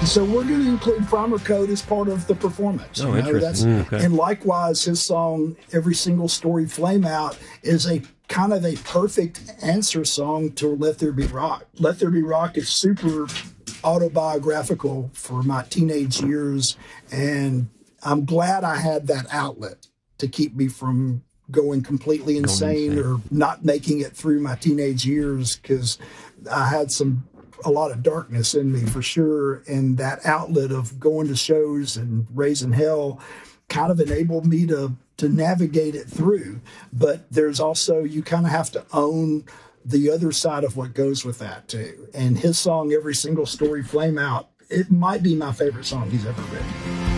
So we're going to include Primer Code as part of the performance. Oh, interesting. Okay. And likewise, his song, Every Single Story Flame Out, is a kind of a perfect answer song to Let There Be Rock. Let There Be Rock is super autobiographical for my teenage years, and I'm glad I had that outlet to keep me from going completely insane or not making it through my teenage years, because I had a lot of darkness in me for sure, and that outlet of going to shows and raising hell kind of enabled me to navigate it through. But there's also, you kind of have to own the other side of what goes with that too. And his song, Every Single Story Flame Out, it might be my favorite song he's ever written.